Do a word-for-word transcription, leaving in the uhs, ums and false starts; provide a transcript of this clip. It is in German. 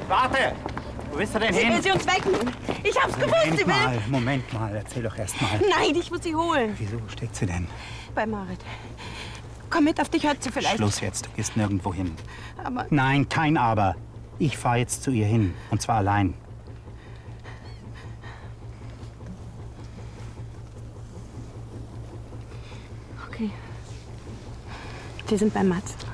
Warte! Wo willst du denn Sie hin? will sie uns wegnehmen. Ich hab's gewusst, Moment sie will... mal, Moment mal, erzähl doch erst mal. Nein, ich muss sie holen. Wieso, wo steckt sie denn? Bei Marit. Komm mit, auf dich hört sie vielleicht. Schluss jetzt, du gehst nirgendwo hin. Aber... Nein, kein Aber. Ich fahre jetzt zu ihr hin, und zwar allein. Okay. Sie sind bei Mats.